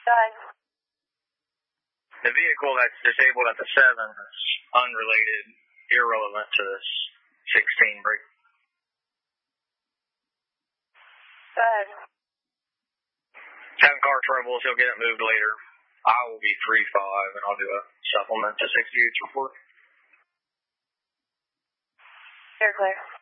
ahead. The vehicle that's disabled at the 7 is unrelated, irrelevant to this 16 break. Go ahead. Having car troubles, he'll get it moved later. I will be 3-5, and I'll do a supplement to 68's report. You're clear.